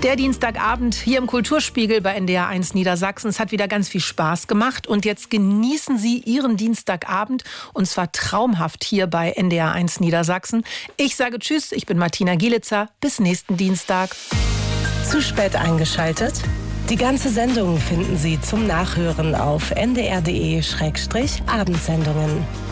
Der Dienstagabend hier im Kulturspiegel bei NDR1 Niedersachsen. Es hat wieder ganz viel Spaß gemacht und jetzt genießen Sie Ihren Dienstagabend und zwar traumhaft hier bei NDR1 Niedersachsen. Ich sage Tschüss, ich bin Martina Gielitzer. Bis nächsten Dienstag. Zu spät eingeschaltet? Die ganze Sendung finden Sie zum Nachhören auf ndr.de/abendsendungen.